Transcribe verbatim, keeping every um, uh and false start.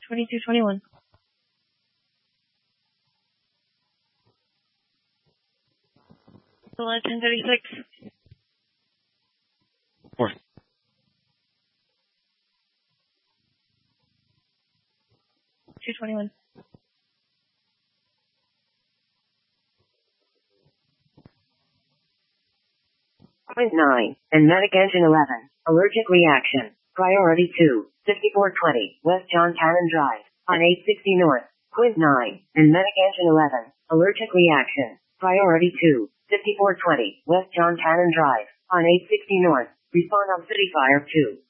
twenty-two twenty-one. ten thirty-six. Four. two twenty-one. Point nine, and Medic Engine eleven, allergic reaction, priority two, fifty-four twenty, West John Cannon Drive, on eight sixty North. Point nine, and Medic Engine eleven, allergic reaction, priority two, fifty-four twenty, West John Cannon Drive, on eight sixty North. Respond on City Fire two.